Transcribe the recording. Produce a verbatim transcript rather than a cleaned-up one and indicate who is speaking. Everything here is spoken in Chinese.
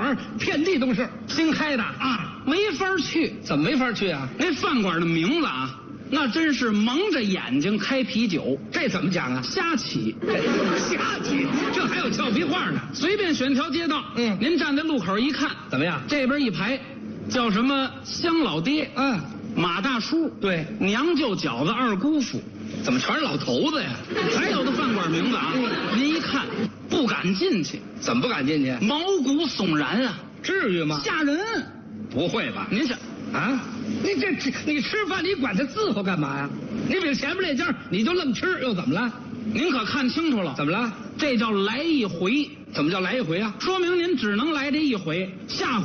Speaker 1: 馆遍地都是，
Speaker 2: 新开的
Speaker 1: 啊，
Speaker 2: 没法去。
Speaker 1: 怎么没法去啊？
Speaker 2: 那饭馆的名字啊，那真是蒙着眼睛开啤酒，
Speaker 1: 这怎么讲啊？
Speaker 2: 瞎起，
Speaker 1: 瞎起，这还有俏皮话呢。
Speaker 2: 随便选条街道，
Speaker 1: 嗯，
Speaker 2: 您站在路口一看，
Speaker 1: 怎么样？
Speaker 2: 这边一排，叫什么香老爹，
Speaker 1: 嗯，
Speaker 2: 马大叔，
Speaker 1: 对，
Speaker 2: 娘舅饺子二姑父，
Speaker 1: 怎么全是老头子呀？
Speaker 2: 还有的饭馆名字啊，您一看不敢进去，
Speaker 1: 怎么不敢进去？
Speaker 2: 毛骨悚然啊，
Speaker 1: 至于吗？
Speaker 2: 吓人。
Speaker 1: 不会吧？
Speaker 2: 您想
Speaker 1: 啊，你这这你吃饭你管他伺候干嘛呀？你比前面那家你就愣吃又怎么了？
Speaker 2: 您可看清楚了？
Speaker 1: 怎么了？
Speaker 2: 这叫来一回。
Speaker 1: 怎么叫来一回啊？
Speaker 2: 说明您只能来这一回，下回